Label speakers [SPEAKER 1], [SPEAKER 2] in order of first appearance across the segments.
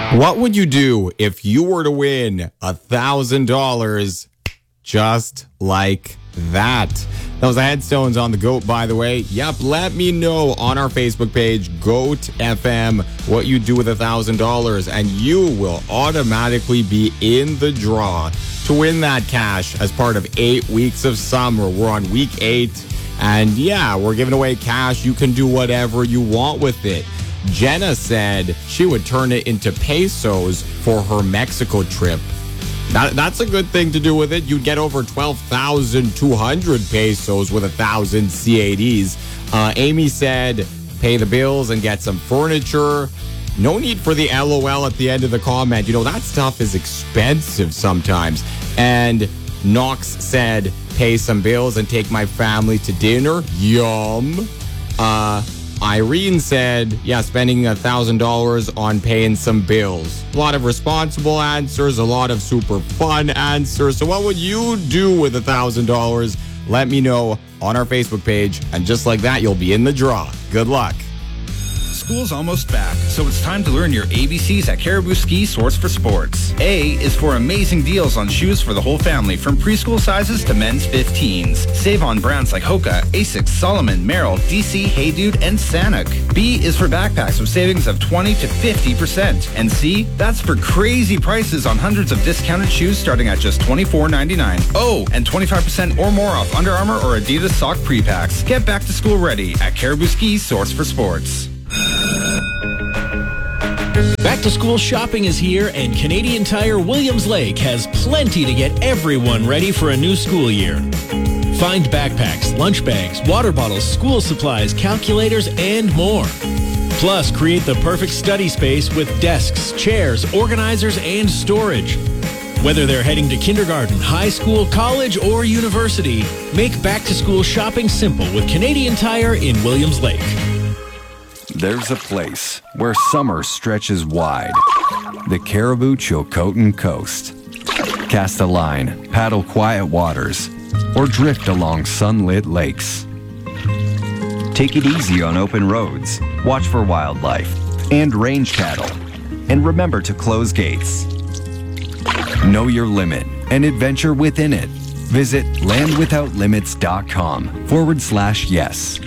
[SPEAKER 1] What would you do if you were to win $1,000 just like that? Those headstones on the GOAT, by the way. Yep, let me know on our Facebook page, GOAT FM, what you do with $1,000, and you will automatically be in the draw to win that cash as part of 8 weeks of summer. We're on week 8, and yeah, we're giving away cash. You can do whatever you want with it. Jenna said she would turn it into pesos for her Mexico trip. That's a good thing to do with it. You'd get over 12,200 pesos with 1,000 CADs. Amy said pay the bills and get some furniture. No need for the LOL at the end of the comment. You know, that stuff is expensive sometimes. And Knox said pay some bills and take my family to dinner. Yum. Irene said, yeah, spending $1,000 on paying some bills. A lot of responsible answers, a lot of super fun answers. So what would you do with $1,000? Let me know on our Facebook page. And just like that, you'll be in the draw. Good luck.
[SPEAKER 2] School's almost back, so it's time to learn your ABCs at Caribou Ski Source for Sports. A is for amazing deals on shoes for the whole family, from preschool sizes to men's 15s. Save on brands like Hoka, Asics, Solomon, Merrell, DC, Hey Dude, and Sanuk. B is for backpacks with savings of 20 to 50%. And C, that's for crazy prices on hundreds of discounted shoes starting at just $24.99. Oh, and 25% or more off Under Armour or Adidas sock pre-packs. Get back to school ready at Caribou Ski Source for Sports.
[SPEAKER 3] Back to school shopping is here, and Canadian Tire Williams Lake has plenty to get everyone ready for a new school year. Find backpacks, lunch bags, water bottles, school supplies, calculators, and more. Plus, create the perfect study space with desks, chairs, organizers, and storage. Whether they're heading to kindergarten, high school, college, or university, make back-to-school shopping simple with Canadian Tire in Williams Lake.
[SPEAKER 4] There's a place where summer stretches wide. The Caribou Chilcotin Coast. Cast a line, paddle quiet waters, or drift along sunlit lakes. Take it easy on open roads. Watch for wildlife and range cattle. And remember to close gates. Know your limit and adventure within it. Visit landwithoutlimits.com/yes.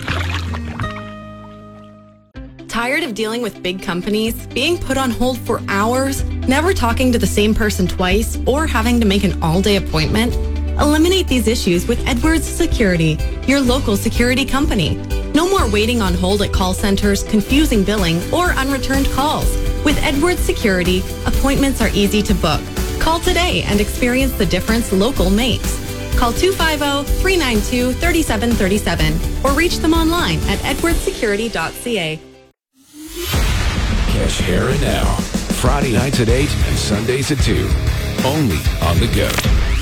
[SPEAKER 5] Tired of dealing with big companies, being put on hold for hours, never talking to the same person twice, or having to make an all-day appointment? Eliminate these issues with Edwards Security, your local security company. No more waiting on hold at call centers, confusing billing, or unreturned calls. With Edwards Security, appointments are easy to book. Call today and experience the difference local makes. Call 250-392-3737 or reach them online at edwardssecurity.ca.
[SPEAKER 6] Catch Hera now, Friday nights at 8 and Sundays at 2. Only on the GOAT.